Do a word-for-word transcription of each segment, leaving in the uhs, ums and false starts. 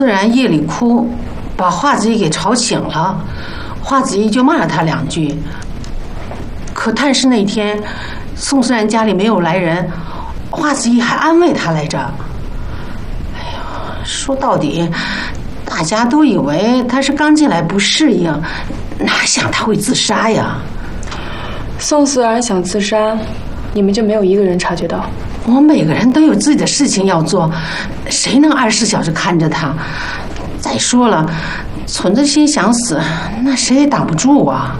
自然夜里哭，把华子怡给吵醒了，华子怡就骂了他两句。可探视那天，宋思然家里没有来人，华子怡还安慰他来着。哎呀，说到底，大家都以为他是刚进来不适应，哪想他会自杀呀？ 宋思然想自杀，你们就没有一个人察觉到？ 我们每个人都有自己的事情要做，谁能二十四小时看着他？再说了，存着心想死，那谁也挡不住啊。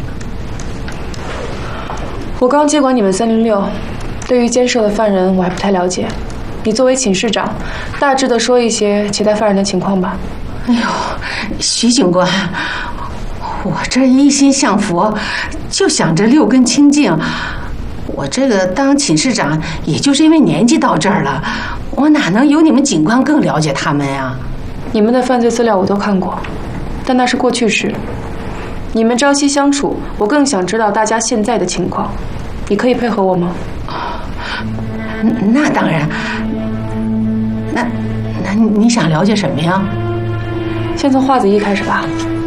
我刚接管你们三零六，对于监舍的犯人我还不太了解。你作为寝室长，大致的说一些其他犯人的情况吧。 哎呦，徐警官，我这一心向佛，就想着六根清净。我这个当寝室长，也就是因为年纪到这儿了，我哪能有你们警官更了解他们呀？ 你们的犯罪资料我都看过，但那是过去式。你们朝夕相处，我更想知道大家现在的情况。你可以配合我吗？ 那当然。那那你想了解什么呀？ 先从华子怡开始吧。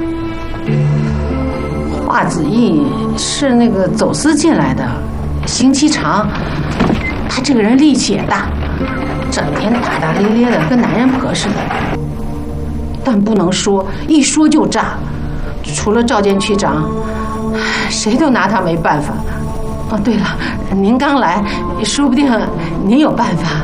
华子怡是那个走私进来的，刑期长，他这个人力气也大，整天大大咧咧的，跟男人婆似的。但不能说，一说就炸。除了赵监区长，谁都拿他没办法。哦，对了，您刚来，说不定您有办法。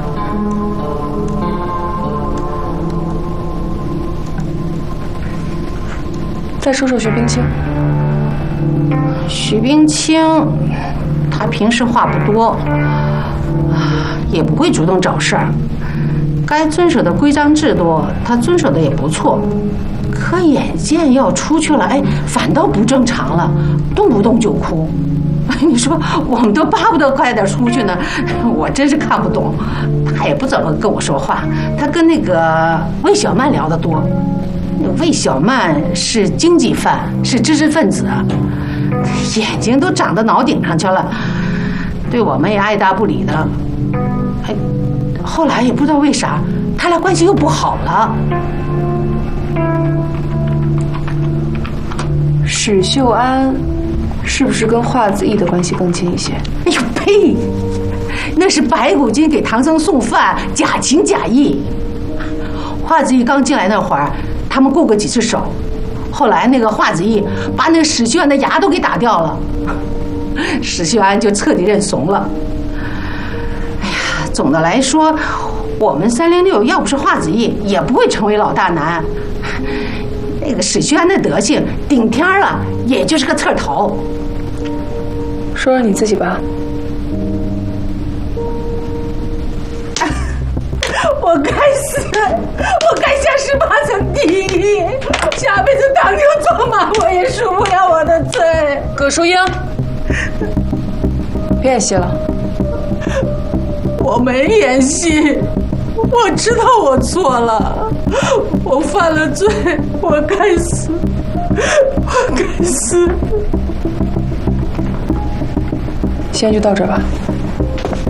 再说说徐冰清。 徐冰清，他平时话不多，也不会主动找事儿。该遵守的规章制度，他遵守的也不错。可眼见要出去了，哎，反倒不正常了，动不动就哭。你说我们都巴不得快点出去呢，我真是看不懂。他也不怎么跟我说话，他跟那个魏小曼聊得多。魏小曼是经济犯，是知识分子，眼睛都长到脑顶上去了，对我们也爱答不理的。哎，后来也不知道为啥，他俩关系又不好了。 史秀安是不是跟华子怡的关系更近一些？ 哎呦呸！那是白骨精给唐僧送饭，假情假意。华子怡刚进来那会儿，他们过过几次手，后来那个华子怡把那个史秀安的牙都给打掉了，史秀安就彻底认怂了。哎呀，总的来说，我们三零六要不是华子怡，也不会成为老大难。那个史秀安的德行，顶天了，也就是个刺头。 说说你自己吧。 我该死，我该下十八层地狱，下辈子当牛做马，我也赎不了我的罪。 葛淑英，别演戏了。 我没演戏，我知道我错了，我犯了罪，我该死，我该死。 今天就到这儿吧。